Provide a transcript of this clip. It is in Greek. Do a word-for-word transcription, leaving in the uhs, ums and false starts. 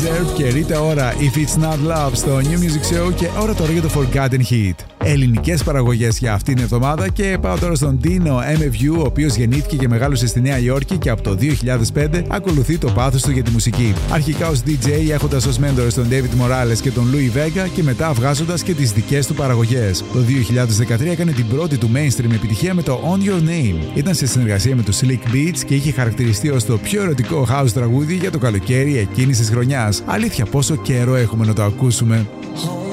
Deserve και Rita Ora, If It's Not Love στο New Music Show. Και ώρα τώρα για το Forgotten Hit. Ελληνικές παραγωγές για αυτήν την εβδομάδα και πάω τώρα στον Dino εμ εφ γιου, ο οποίος γεννήθηκε και μεγάλωσε στη Νέα Υόρκη και από το δύο χιλιάδες πέντε ακολουθεί το πάθος του για τη μουσική. Αρχικά ως ντι τζέι, έχοντας ως μέντορες τον David Morales και τον Louie Vega και μετά βγάζοντας και τις δικές του παραγωγές. Το δύο χιλιάδες δεκατρία έκανε την πρώτη του mainstream επιτυχία με το On Your Name. Ήταν σε συνεργασία με τους Slick Beats και είχε χαρακτηριστεί ως το πιο ερωτικό house τραγούδι για το καλοκαίρι εκείνης της χρονιάς. Αλήθεια, πόσο καιρό έχουμε να το ακούσουμε.